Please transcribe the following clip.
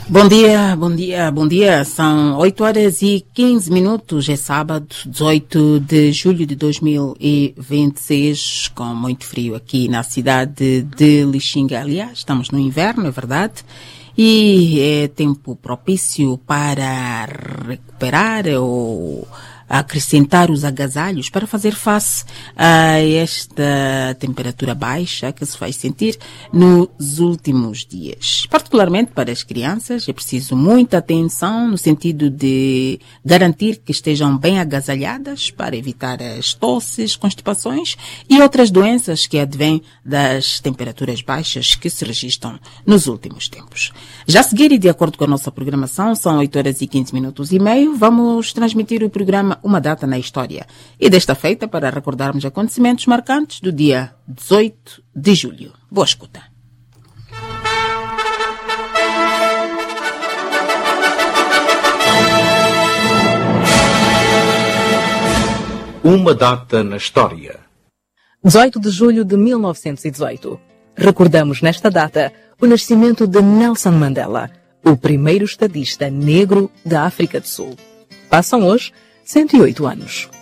Bom dia, bom dia, bom dia. São 8h15, é sábado, 18 de julho de 2026, com muito frio aqui na cidade de Lixinga. Aliás, estamos no inverno, é verdade, e é tempo propício para recuperar ou acrescentar os agasalhos para fazer face a esta temperatura baixa que se vai sentir nos últimos dias. Particularmente para as crianças, é preciso muita atenção no sentido de garantir que estejam bem agasalhadas para evitar as tosses, constipações e outras doenças que advêm das temperaturas baixas que se registram nos últimos tempos. Já a seguir, e de acordo com a nossa programação, são 8h15 vamos transmitir o programa Uma Data na História. E desta feita, para recordarmos acontecimentos marcantes do dia 18 de julho. Boa escuta. Uma data na história. 18 de julho de 1918. Recordamos nesta data o nascimento de Nelson Mandela, o primeiro estadista negro da África do Sul. Passam hoje 108 anos.